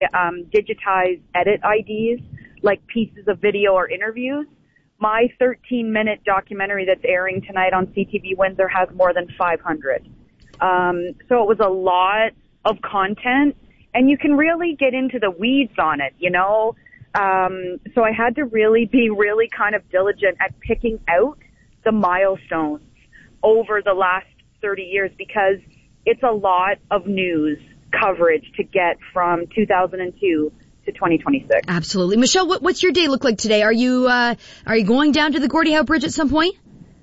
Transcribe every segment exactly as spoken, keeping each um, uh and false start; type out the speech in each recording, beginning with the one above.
um, digitized edit I Ds, like pieces of video or interviews. My thirteen-minute documentary that's airing tonight on C T V Windsor has more than five hundred. Um, so it was a lot of content, and you can really get into the weeds on it, you know. Um, so I had to really be really kind of diligent at picking out the milestones over the last thirty years, because it's a lot of news coverage to get from two thousand two to twenty twenty-six. Absolutely. Michelle, what, what's your day look like today? Are you, uh, are you going down to the Gordie Howe Bridge at some point?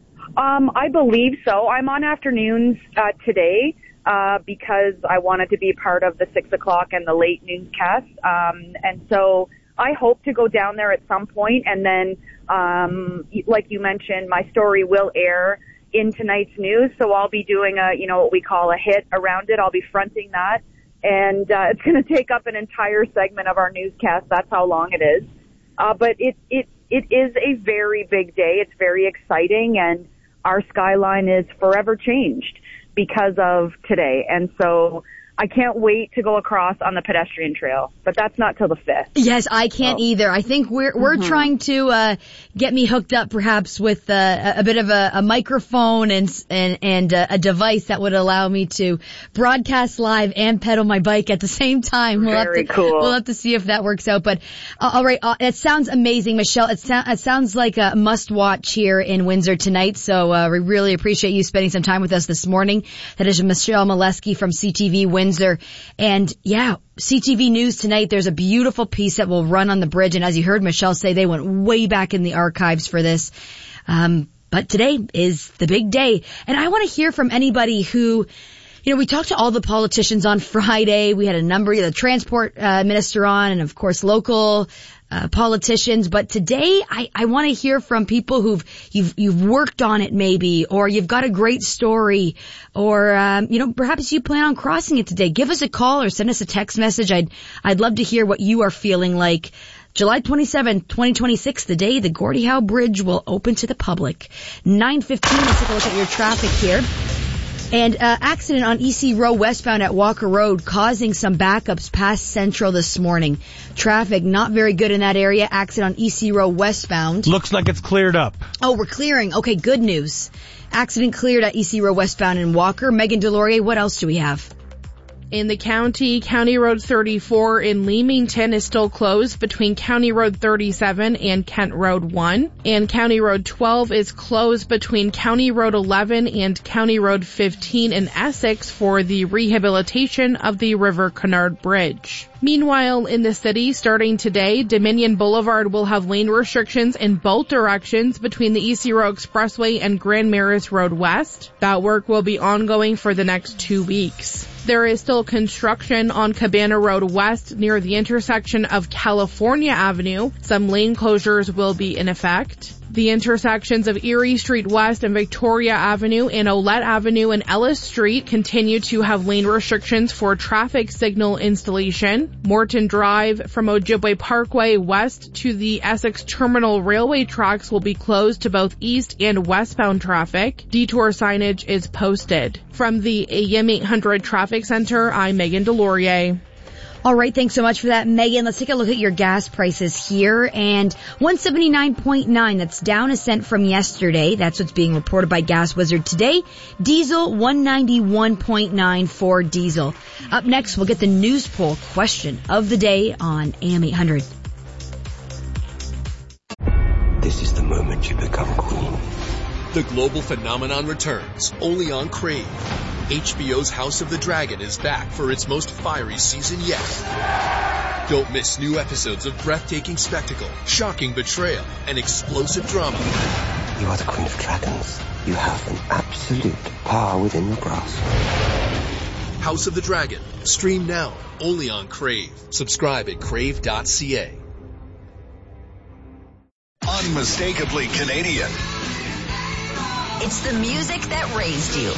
Um, I believe so. I'm on afternoons, uh, today, uh, because I wanted to be part of the six o'clock and the late newscast. Um, and so I hope to go down there at some point, and then, um, like you mentioned, my story will air in tonight's news, so I'll be doing a, you know, what we call a hit around it. I'll be fronting that, and uh, it's going to take up an entire segment of our newscast. That's how long it is. Uh, but it, it, it is a very big day. It's very exciting, and our skyline is forever changed because of today. And so I can't wait to go across on the pedestrian trail, but that's not till the fifth. Yes, I can't so. either. I think we're we're mm-hmm. trying to uh get me hooked up, perhaps with uh, a bit of a, a microphone and and and uh, a device that would allow me to broadcast live and pedal my bike at the same time. We'll Very have to, cool. We'll have to see if that works out. But uh, all right, uh, it sounds amazing, Michelle. It, so- it sounds like a must watch here in Windsor tonight. So uh, we really appreciate you spending some time with us this morning. That is Michelle Molesky from C T V Windsor. And yeah, C T V News tonight, there's a beautiful piece that will run on the bridge. And as you heard Michelle say, they went way back in the archives for this. Um, but today is the big day. And I want to hear from anybody who, you know, we talked to all the politicians on Friday. We had a number of the transport uh, minister on, and of course local Uh, politicians, but today I, I want to hear from people who've you've you've worked on it maybe, or you've got a great story, or um, you know, perhaps you plan on crossing it today. Give us a call or send us a text message. I'd I'd love to hear what you are feeling like. July twenty-seventh, twenty twenty-six, the day the Gordie Howe Bridge will open to the public. nine fifteen, let's take a look at your traffic here. And uh, accident on E C Row westbound at Walker Road causing some backups past Central this morning. Traffic not very good in that area. Accident on E C Row westbound. Looks like it's cleared up. Oh, we're clearing. Okay, good news. Accident cleared at E C Row westbound in Walker. Megan Delorier, what else do we have? In the county, County Road thirty-four in Leamington is still closed between County Road thirty-seven and Kent Road one. And County Road twelve is closed between County Road eleven and County Road fifteen in Essex for the rehabilitation of the River Canard Bridge. Meanwhile, in the city, starting today, Dominion Boulevard will have lane restrictions in both directions between the E C Row Expressway and Grand Maris Road West. That work will be ongoing for the next two weeks. There is still construction on Cabana Road West near the intersection of California Avenue. Some lane closures will be in effect. The intersections of Erie Street West and Victoria Avenue and Olette Avenue and Ellis Street continue to have lane restrictions for traffic signal installation. Morton Drive from Ojibwe Parkway west to the Essex Terminal Railway tracks will be closed to both east and westbound traffic. Detour signage is posted. From the A M eight hundred Traffic Center, I'm Megan Delorier. All right, thanks so much for that, Megan. Let's take a look at your gas prices here. And one seventy-nine point nine, that's down a cent from yesterday. That's what's being reported by Gas Wizard today. Diesel, one ninety-one point nine for diesel. Up next, we'll get the news poll question of the day on A M eight hundred. This is the moment you become queen. The global phenomenon returns, only on Crave. H B O's House of the Dragon is back for its most fiery season yet. Don't miss new episodes of breathtaking spectacle, shocking betrayal, and explosive drama. You are the Queen of Dragons. You have an absolute power within your grasp. House of the Dragon. Stream now, only on Crave. Subscribe at crave dot c a. Unmistakably Canadian. It's the music that raised you.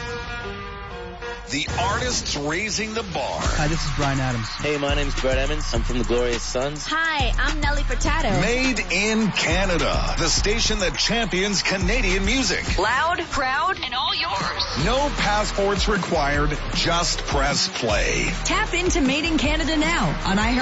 The artists raising the bar. Hi, this is Bryan Adams. Hey, my name's Brett Emmons. I'm from the Glorious Sons. Hi, I'm Nelly Furtado. Made in Canada. The station that champions Canadian music. Loud, proud, and all yours. hours. No passports required. Just press play. Tap into Made in Canada now on iHeart.